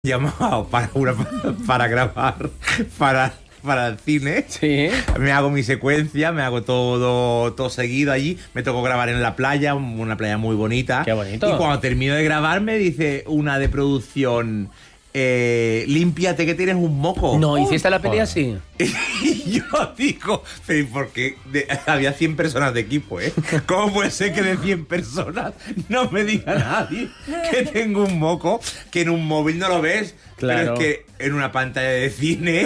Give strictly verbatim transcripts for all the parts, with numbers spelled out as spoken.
llamado para, una, para grabar para, para el cine. Sí. Me hago mi secuencia, me hago todo, todo seguido allí. Me tocó grabar en la playa, una playa muy bonita. Qué bonito. Y cuando termino de grabar me dice una de producción... Eh, límpiate que tienes un moco. No, ¿hiciste la peli así? Y yo digo, pero porque de, había cien personas de equipo, ¿eh? ¿Cómo puede ser que de cien personas no me diga nadie que tengo un moco, que en un móvil no lo ves? Claro. Pero es que en una pantalla de cine,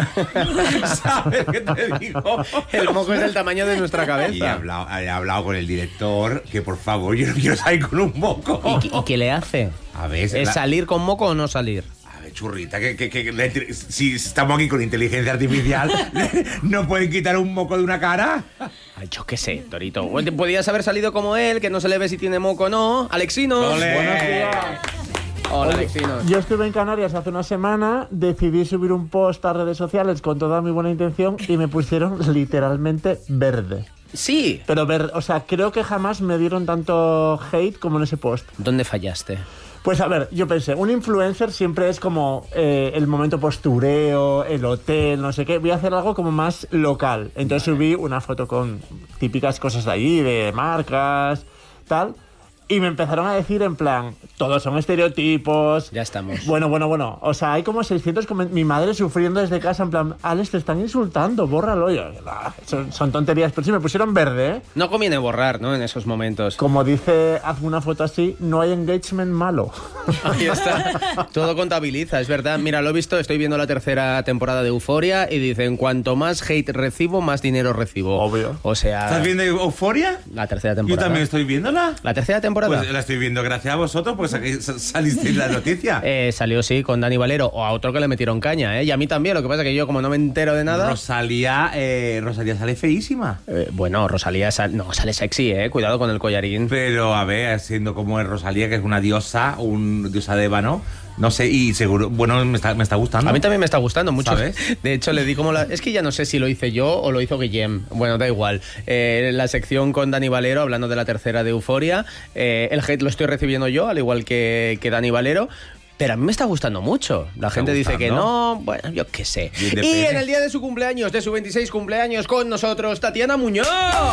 ¿sabes qué te digo? El moco es del tamaño de nuestra cabeza. Y he hablado, he hablado con el director, que por favor, yo no quiero salir con un moco. ¿Y, y qué le hace? A ver, ¿Es la... salir con moco o no salir? Churrita, que, que, que la, si estamos aquí con inteligencia artificial, ¿no pueden quitar un moco de una cara? Ay, yo qué sé, Torito. Podías haber salido como él, que no se le ve si tiene moco o no. Alexinos. ¡Olé! Buenos días. Hola, Oye, Alexinos. yo estuve en Canarias hace una semana, decidí subir un post a redes sociales con toda mi buena intención y me pusieron literalmente verde. Sí. Pero ver, o sea, creo que jamás me dieron tanto hate como en ese post. ¿Dónde fallaste? Pues a ver, yo pensé, un influencer siempre es como eh, el momento postureo, el hotel, no sé qué. Voy a hacer algo como más local. Entonces subí una foto con típicas cosas de allí, de marcas, tal. Y me empezaron a decir en plan, todos son estereotipos. Ya estamos. Bueno, bueno, bueno. O sea, hay como seiscientos comen- mi madre sufriendo desde casa en plan, Alex, te están insultando, bórralo. Y yo, "Ah, son, son tonterías". Pero sí, me pusieron verde, ¿eh? No conviene borrar, ¿no? En esos momentos. Como dice, hazme una foto así, no hay engagement malo. Ahí está. Todo contabiliza, es verdad. Mira, lo he visto, estoy viendo la tercera temporada de Euforia y dicen, cuanto más hate recibo, más dinero recibo. Obvio. O sea... ¿Estás viendo Euforia? La tercera Yo temporada. también estoy viéndola. ¿La tercera temporada? Pues la estoy viendo gracias a vosotros, porque saqué- salisteis la noticia. Eh, salió, sí, con Dani Valero, o a otro que le metieron caña, ¿eh? Y a mí también, lo que pasa es que yo, como no me entero de nada... Rosalía, eh, Rosalía sale feísima. Eh, bueno, Rosalía sal- no, sale sexy, ¿eh? Cuidado con el collarín. Pero, a ver, siendo como es Rosalía, que es una diosa, un diosa de ébano, no sé, y seguro, bueno, me está, me está gustando. A mí también me está gustando mucho. ¿Sabes? De hecho, le di como la... Es que ya no sé si lo hice yo o lo hizo Guillem. Bueno, da igual. Eh, la sección con Dani Valero, hablando de la tercera de Euforia. Eh, el hate lo estoy recibiendo yo, al igual que, que Dani Valero. Pero a mí me está gustando mucho. La gente dice que no, bueno, yo qué sé. Y Y depende. en el día de su cumpleaños, de su veintiséis cumpleaños, con nosotros, Tatiana Muñoz.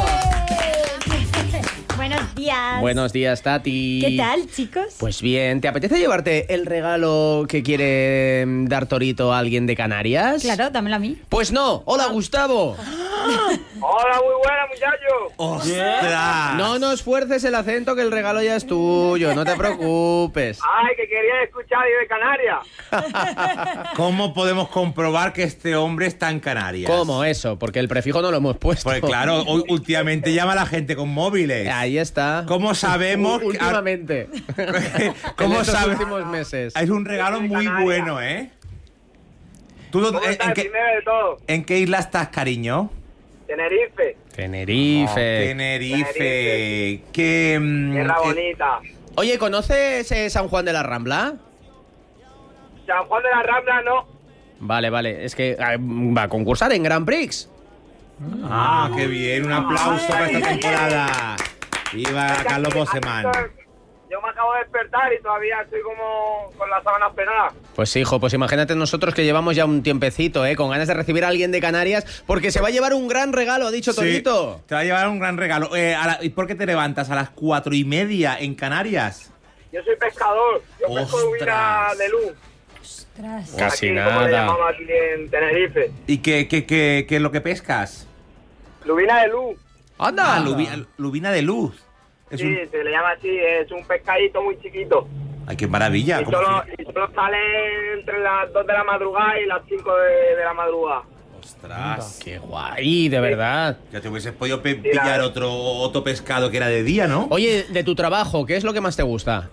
Buenos días. Buenos días, Tati. ¿Qué tal, chicos? Pues bien, ¿te apetece llevarte el regalo que quiere mm, dar Torito a alguien de Canarias? Claro, dámelo a mí. Pues no. Hola, Gustavo. Hola, muy buena, muchachos. ¡Ostras! No nos fuerces el acento, que el regalo ya es tuyo, no te preocupes. Ay, que quería escuchar de Canarias. ¿Cómo podemos comprobar que este hombre está en Canarias? ¿Cómo eso? Porque el prefijo no lo hemos puesto. Pues claro, hoy, últimamente llama a la gente con móviles. Ahí está. ¿Cómo sabemos? U- Últimamente. ¿Cómo En estos sabes? últimos meses. Es un regalo muy bueno, ¿eh? ¿Tú dónde- ¿Cómo en, está en el qué, primero de todo? en qué isla estás, cariño? Tenerife, Tenerife. Tenerife. Tenerife. ¿Qué, mm, tierra eh, bonita. Oye, ¿conoces eh, San Juan de la Rambla? San Juan de la Rambla, no. Vale, vale. Es que ah, va a concursar en Grand Prix. Ah, qué bien. Un aplauso para esta temporada. Viva Carlos Boseman. Yo me acabo de despertar y todavía estoy como con las sábanas penadas. Pues hijo, pues imagínate nosotros que llevamos ya un tiempecito, ¿eh? Con ganas de recibir a alguien de Canarias, porque se va a llevar un gran regalo, ha dicho Sí, Torito. te va a llevar un gran regalo. Eh, a la- ¿Y por qué te levantas a las cuatro y media en Canarias? Yo soy pescador. Yo pesco Ostras. lubina de luz. Ostras. Casi Aquí, como le nada. llamamos aquí en Tenerife. ¿Y qué, qué, qué, qué es lo que pescas? Lubina de luz. ¡Anda! Ah, lubi- lubina de luz. Es Sí, un... se le llama así. Es un pescadito muy chiquito. Ay, qué maravilla. Y ¿Cómo solo, se- y solo sale entre las dos de la madrugada y las cinco de, de la madrugada. Ostras. ¡Qué guay, de verdad! Ya te hubieses podido pe- Mira. pillar otro, otro pescado que era de día, ¿no? Oye, de tu trabajo, ¿qué es lo que más te gusta?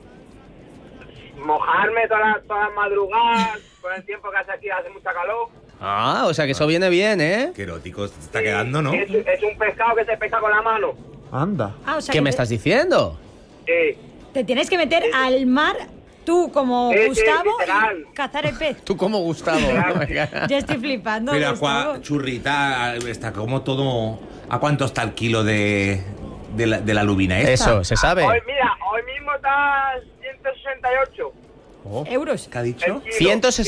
Mojarme todas las, todas las madrugadas, con el tiempo que hace aquí, hace mucha calor. Ah, o sea que eso viene bien, ¿eh? Qué erótico se está quedando, ¿no? Es, es un pescado que se pesca con la mano. Anda. Ah, o sea ¿Qué que me te- estás diciendo? Sí. Te tienes que meter al mar, tú como Sí, sí, Gustavo, literal. y cazar el pez. Tú como Gustavo. Ya estoy flipando, Mira, Gustavo. cua- churrita, está como todo... ¿A cuánto está el kilo de, de, la, de la lubina esta? Eso, ¿se sabe? Hoy, mira, hoy mismo está ciento sesenta y ocho. Oh. Euros. ¿Qué ha dicho? El kilo. ciento sesenta